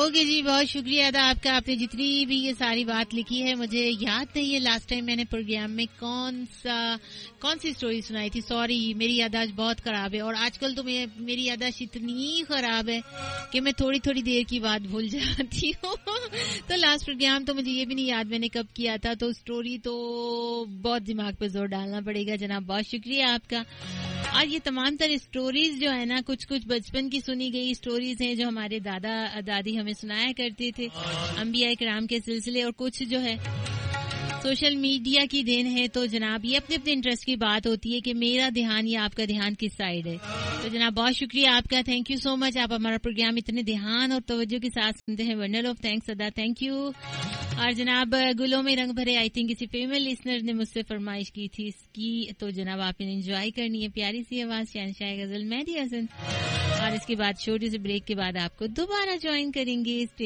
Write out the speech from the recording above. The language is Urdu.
اوکے جی، بہت شکریہ ادا آپ کا. آپ نے جتنی بھی یہ ساری بات لکھی ہے مجھے یاد نہیں ہے لاسٹ ٹائم میں نے پروگرام میں کون سی سٹوری سنائی تھی. سوری، میری یادداشت بہت خراب ہے اور آج کل تو میری یادداشت اتنی خراب ہے کہ میں تھوڑی تھوڑی دیر کی بات بھول جاتی ہوں. تو لاسٹ پروگرام تو مجھے یہ بھی نہیں یاد میں نے کب کیا تھا، تو سٹوری تو بہت دماغ پہ زور ڈالنا پڑے گا جناب. بہت شکریہ آپ کا. اور یہ تمام تر اسٹوریز جو ہے نا، کچھ بچپن کی سنی گئی اسٹوریز ہیں جو ہمارے دادا دادی ہمیں سنایا کرتے تھے انبیاء کرام کے سلسلے، اور کچھ جو ہے سوشل میڈیا کی دین ہے. تو جناب یہ اپنے اپنے انٹرسٹ کی بات ہوتی ہے کہ میرا دھیان یا آپ کا دھیان کس سائڈ ہے. تو جناب بہت شکریہ آپ کا. تھینک یو سو مچ. آپ ہمارا پروگرام اتنے دھیان اور توجہ کے ساتھ سنتے ہیں. ونڈر آف تھینکس ادا. Thank you. اور جناب گلوں میں رنگ بھرے، آئی تھنک کسی فیمل لسنر نے مجھ سے فرمائش کی تھی اس کی، تو جناب آپ نے انجوائے کرنی ہے. پیاری سی آواز شہنشاہ غزل مہدی حسن. اور اس کے بعد چھوٹے سے بریک کے بعد آپ کو دوبارہ جوائن کریں گے.